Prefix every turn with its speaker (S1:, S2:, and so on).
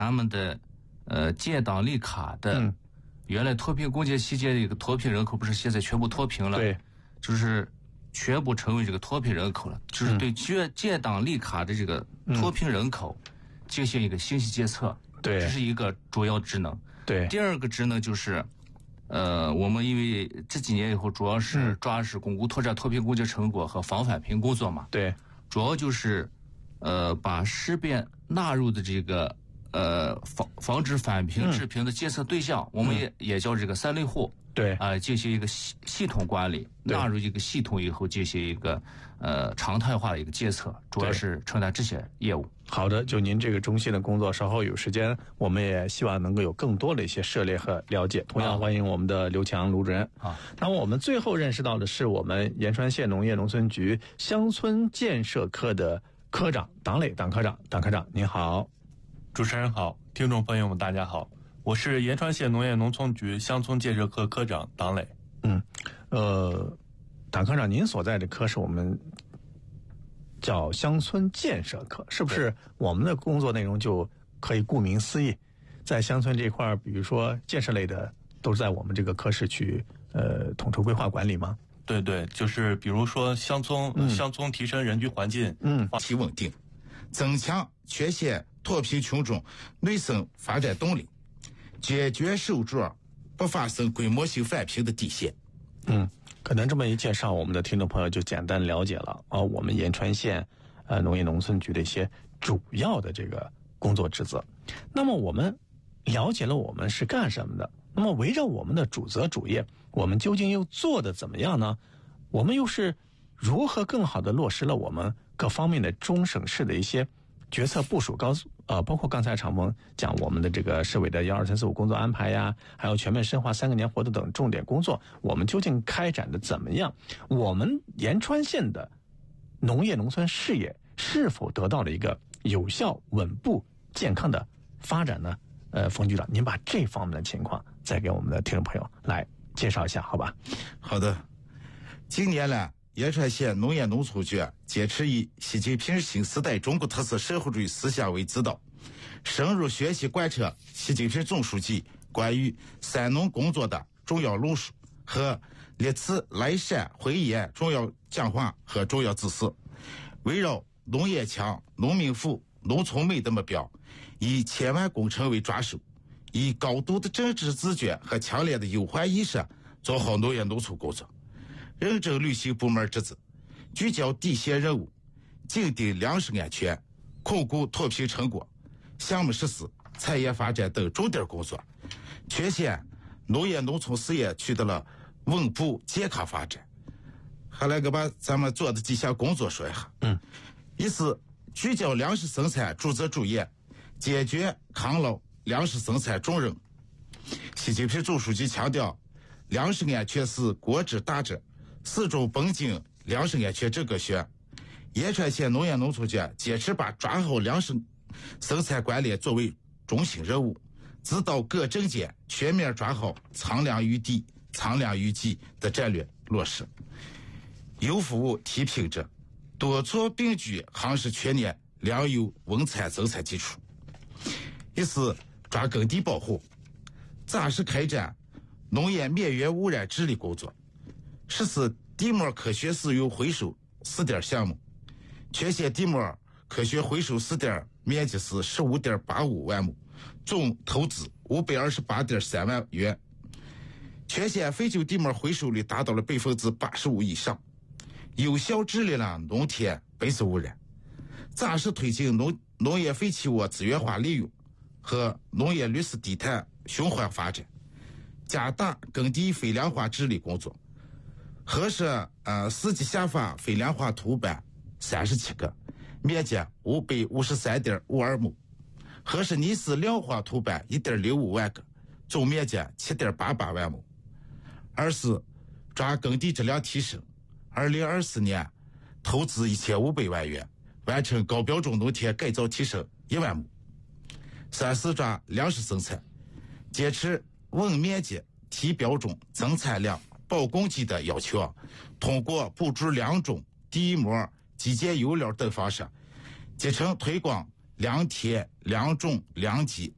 S1: 咱们的建档立卡的，原来脱贫攻坚期间的一个脱贫人口，不是现在全部脱贫了？
S2: 对，
S1: 就是全部成为这个脱贫人口了，就是对建档立卡的这个脱贫人口进行一个信息监测，
S2: 对，
S1: 这是一个主要职能。
S2: 对，
S1: 第二个职能就是，我们因为这几年以后主要是抓实巩固拓展脱贫攻坚成果和防返贫工作嘛，
S2: 对，
S1: 主要就是把识别纳入的这个防止返贫致贫的监测对象，我们也叫这个3类户。
S2: 对
S1: 进行一个系统管理，纳入一个系统以后进行一个常态化的一个监测，主要是承担这些业务。
S2: 好的，就您这个中心的工作，稍后有时间我们也希望能够有更多的一些涉猎和了解。同样欢迎我们的刘强卢主任。那么我们最后认识到的是我们延川县农业农村局乡村建设科的科长党磊党科长您好。
S3: 主持人好，听众朋友们大家好，我是延川县农业农村局乡村建设科科长党磊。
S2: 党科长，您所在的科是我们叫乡村建设科，是不是我们的工作内容就可以顾名思义，在乡村这一块，比如说建设类的，都是在我们这个科室去统筹规划管理吗？
S3: 对对，就是比如说乡村提升人居环境，
S4: 其稳定，增强全县脱贫群众内生发展动力，坚决守住不发生规模性返贫的底线。
S2: 可能这么一介绍，我们的听众朋友就简单了解了我们延川县农业农村局的一些主要的这个工作职责。那么我们了解了我们是干什么的，那么围绕我们的主责主业，我们究竟又做的怎么样呢？我们又是如何更好的落实了我们各方面的中省市的一些决策部署包括刚才常峰讲我们的这个市委的12345工作安排呀，还有全面深化3个年活动等重点工作，我们究竟开展的怎么样？我们延川县的农业农村事业是否得到了一个有效、稳步、健康的发展呢？冯局长，您把这方面的情况再给我们的听众朋友来介绍一下，好吧？
S4: 好的，今年呢，延川县农业农村局坚持以习近平新时代中国特色社会主义思想为指导，深入学习贯彻习近平总书记关于三农工作的重要论述和历次来陕会演重要讲话和重要指示，围绕农业强、农民富、农村美的目标，以千万工程为抓手，以高度的政治自觉和强烈的忧患意识做好农业农村工作，认真履行部门职责，聚焦底线任务，紧盯粮食安全，巩固脱贫成果、项目实施、产业发展等重点工作，全县农业农村事业取得了稳步健康发展。还来个把咱们做的几项工作说一下。一是聚焦粮食生产主责主业，坚决抗劳粮食生产重任。习近平总书记强调，粮食安全是国之大责，始终绷紧粮食安全这个学。延川县农业农村局坚持把抓好粮食生产管理作为中心任务，指导各镇间全面抓好仓粮于地、仓粮于己的战略落实，优服务提品质，多措并举夯实全年粮油稳产增产基础。一是抓耕地保护，扎实开展农业面源污染治理工作，实施地膜科学使用回收试点项目，全县地膜科学回收试点面积是 15.85 万亩，总投资528.3万元，全县废旧地膜回收率达到了85%以上，有效治理了农田白色污染，扎实推进农业废弃物资源化利用和农业绿色低碳循环发展，加大耕地非粮化治理工作，核设4级下发非粮化土板37个，面积553.52亩，核设泥石量化土板1.05万个，总面积7.88万亩。二是抓耕地质量提升，2024年投资1500万元，完成高标准农田改造提升1万亩。三是抓粮食生产，坚持稳面积、提标准、增产量、保供给的要求，通过补助粮种、地膜、基建油料等方式，集成推广良田、良种、良机、